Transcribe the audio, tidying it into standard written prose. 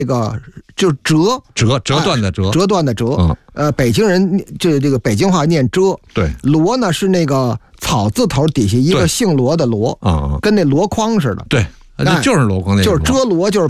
这个就折断的折， 折断的折。北京人这个北京话念遮。 对， 罗呢是那个草字头底下一个姓罗的罗，跟那箩筐似的。 对，那就是箩筐那个。 就是遮罗，就是